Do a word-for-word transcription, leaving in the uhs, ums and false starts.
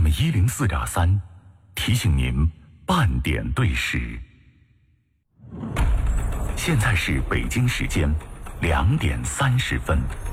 一零四点三提醒您半点对时。现在是北京时间两点三十分。